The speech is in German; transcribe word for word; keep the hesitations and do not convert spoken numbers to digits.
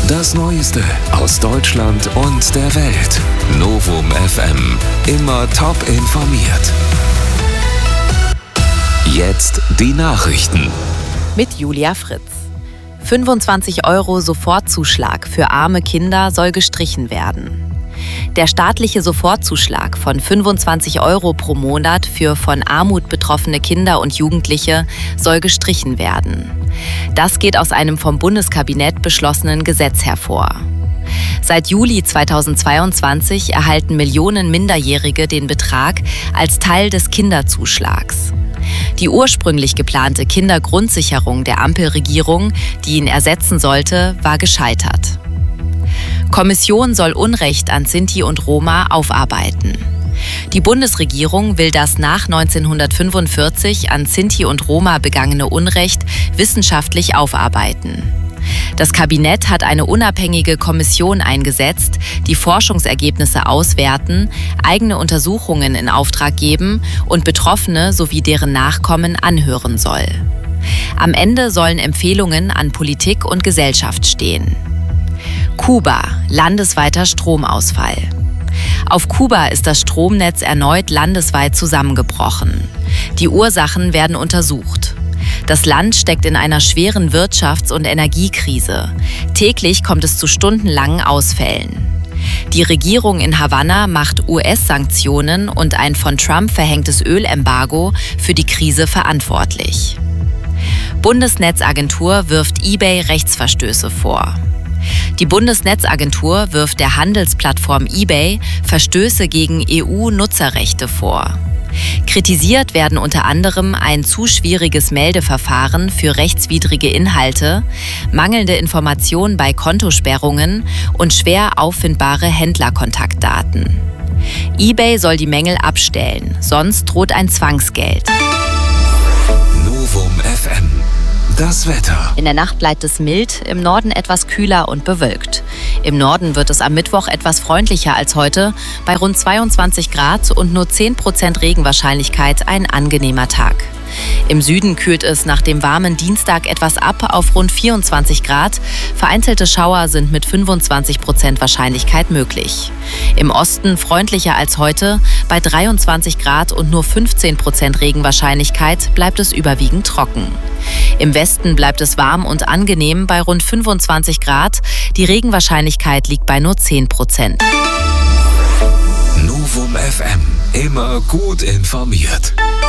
Das Neueste aus Deutschland und der Welt. Novum F M. Immer top informiert. Jetzt die Nachrichten. Mit Julia Fritz. fünfundzwanzig Euro Sofortzuschlag für arme Kinder soll gestrichen werden. Der staatliche Sofortzuschlag von fünfundzwanzig Euro pro Monat für von Armut betroffene Kinder und Jugendliche soll gestrichen werden. Das geht aus einem vom Bundeskabinett beschlossenen Gesetz hervor. Seit Juli zweitausendzweiundzwanzig erhalten Millionen Minderjährige den Betrag als Teil des Kinderzuschlags. Die ursprünglich geplante Kindergrundsicherung der Ampelregierung, die ihn ersetzen sollte, war gescheitert. Kommission soll Unrecht an Sinti und Roma aufarbeiten. Die Bundesregierung will das nach neunzehnhundertfünfundvierzig an Sinti und Roma begangene Unrecht wissenschaftlich aufarbeiten. Das Kabinett hat eine unabhängige Kommission eingesetzt, die Forschungsergebnisse auswerten, eigene Untersuchungen in Auftrag geben und Betroffene sowie deren Nachkommen anhören soll. Am Ende sollen Empfehlungen an Politik und Gesellschaft stehen. Kuba, landesweiter Stromausfall. Auf Kuba ist das Stromnetz erneut landesweit zusammengebrochen. Die Ursachen werden untersucht. Das Land steckt in einer schweren Wirtschafts- und Energiekrise. Täglich kommt es zu stundenlangen Ausfällen. Die Regierung in Havanna macht U S-Sanktionen und ein von Trump verhängtes Ölembargo für die Krise verantwortlich. Bundesnetzagentur wirft eBay Rechtsverstöße vor. Die Bundesnetzagentur wirft der Handelsplattform eBay Verstöße gegen E U-Nutzerrechte vor. Kritisiert werden unter anderem ein zu schwieriges Meldeverfahren für rechtswidrige Inhalte, mangelnde Informationen bei Kontosperrungen und schwer auffindbare Händlerkontaktdaten. eBay soll die Mängel abstellen, sonst droht ein Zwangsgeld. Novum F M. Das Wetter. In der Nacht bleibt es mild, im Norden etwas kühler und bewölkt. Im Norden wird es am Mittwoch etwas freundlicher als heute, bei rund zweiundzwanzig Grad und nur zehn Prozent Regenwahrscheinlichkeit ein angenehmer Tag. Im Süden kühlt es nach dem warmen Dienstag etwas ab auf rund vierundzwanzig Grad. Vereinzelte Schauer sind mit fünfundzwanzig Prozent Wahrscheinlichkeit möglich. Im Osten freundlicher als heute, bei dreiundzwanzig Grad und nur fünfzehn Prozent Regenwahrscheinlichkeit bleibt es überwiegend trocken. Im Westen bleibt es warm und angenehm bei rund fünfundzwanzig Grad. Die Regenwahrscheinlichkeit liegt bei nur zehn Prozent. Novum F M. Immer gut informiert.